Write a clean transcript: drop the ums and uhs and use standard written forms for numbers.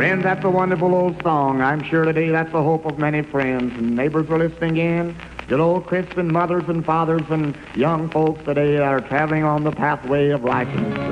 Friends, that's a wonderful old song. I'm sure today that's the hope of many friends. And neighbors are listening in. Good old Christian mothers and fathers and young folks today that are traveling on the pathway of righteousness.